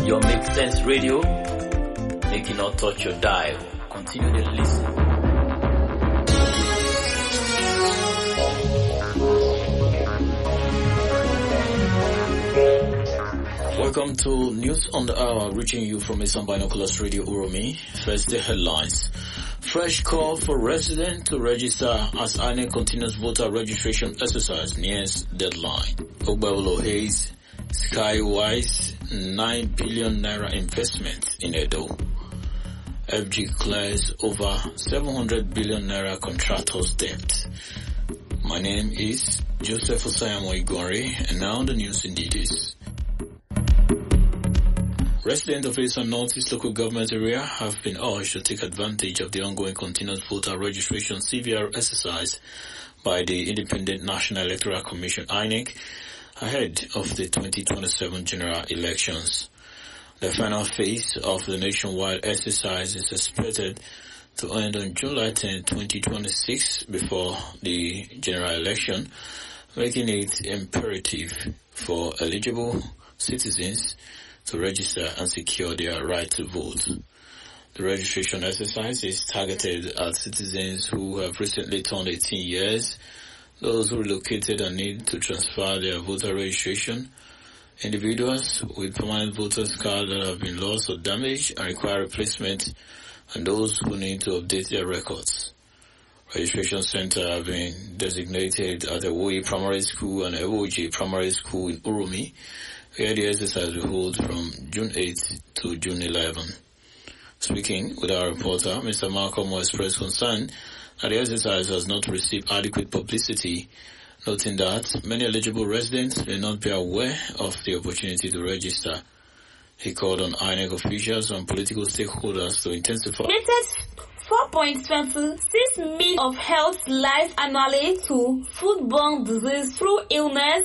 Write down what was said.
Your Make Sense Radio, make it not touch your dial. Continue to listen. Welcome to News on the Hour, reaching you from Mason Binoculars Radio Uromi. First, the headlines. Fresh call for residents to register as INEC continues voter registration exercise nears deadline. Ogbawolo Hayes, Skywise, 9 billion naira investment in Edo. FG clears over 700 billion naira contractors debt. My name is Joseph Osayamo Igori, and now the news in details. Residents of Eastern Northeast local government area have been urged to take advantage of the ongoing continuous voter registration CVR exercise by the Independent National Electoral Commission (INEC) ahead of the 2027 general elections. The final phase of the nationwide exercise is expected to end on July 10, 2026, before the general election, making it imperative for eligible citizens to register and secure their right to vote. The registration exercise is targeted at citizens who have recently turned 18 years, those who relocated and need to transfer their voter registration, individuals with permanent voters cards that have been lost or damaged and require replacement, and those who need to update their records. Registration centers have been designated at the Woyi Primary School and Ewoji Primary School in Uromi, where the exercise will hold from June 8 to June 11. Speaking with our reporter, Mr. Malcolm expressed concern that the exercise has not received adequate publicity, noting that many eligible residents may not be aware of the opportunity to register. He called on INEC officials and political stakeholders to intensify 4.26 million of health lives annually to foodborne disease through illness